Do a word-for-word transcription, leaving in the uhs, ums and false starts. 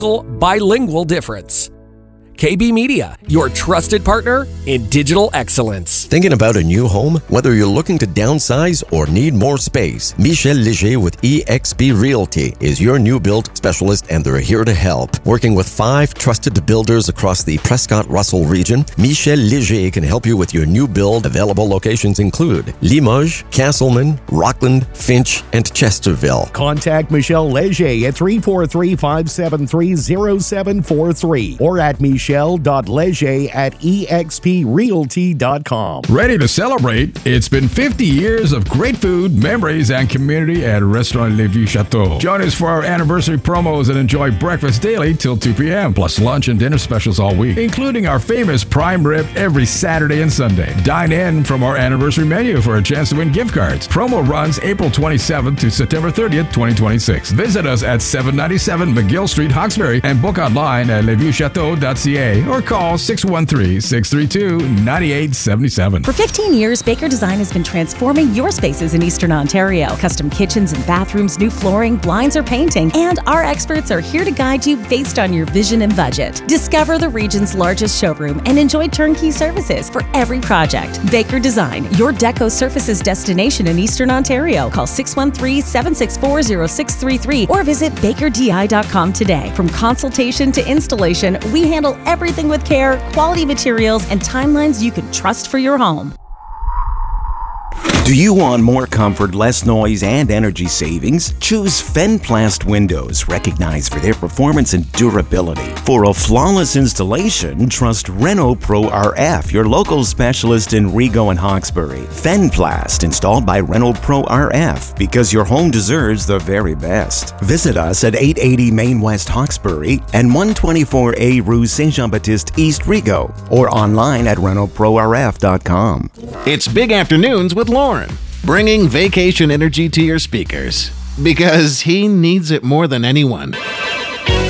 bilingual difference. K B Media, your trusted partner in digital excellence. Thinking about a new home? Whether you're looking to downsize or need more space, Michel Léger with E X P Realty is your new build specialist, and they're here to help. Working with five trusted builders across the Prescott-Russell region, Michel Léger can help you with your new build. Available locations include Limoges, Castleman, Rockland, Finch, and Chesterville. Contact Michel Léger at three four three, five seven three, zero seven four three or at Michel dot leger at e x p realty dot com. Ready to celebrate? It's been fifty years of great food, memories, and community at Restaurant Le Vieux Chateau. Join us for our anniversary promos and enjoy breakfast daily till two p.m., plus lunch and dinner specials all week, including our famous prime rib every Saturday and Sunday. Dine in from our anniversary menu for a chance to win gift cards. Promo runs April twenty-seventh to September thirtieth, twenty twenty-six. Visit us at seven ninety-seven McGill Street, Hawkesbury, and book online at le vieux chateau dot c a or call six one three, six three two, nine eight seven seven. For fifteen years, Baker Design has been transforming your spaces in Eastern Ontario. Custom kitchens and bathrooms, new flooring, blinds, or painting. And our experts are here to guide you based on your vision and budget. Discover the region's largest showroom and enjoy turnkey services for every project. Baker Design, your deco surfaces destination in Eastern Ontario. Call six one three, seven six four, zero six three three or visit baker d i dot com today. From consultation to installation, we handle everything with care, quality materials, and timelines you can trust for your home. Do you want more comfort, less noise, and energy savings? Choose Fenplast Windows, recognized for their performance and durability. For a flawless installation, trust Renault Pro R F, your local specialist in Rigaud and Hawkesbury. Fenplast, installed by Renault Pro R F, because your home deserves the very best. Visit us at eight eighty Main West Hawkesbury and one twenty-four A Rue Saint-Jean-Baptiste East Rigaud, or online at renault pro r f dot com. It's Big Afternoons with Lauren, bringing vacation energy to your speakers, because he needs it more than anyone.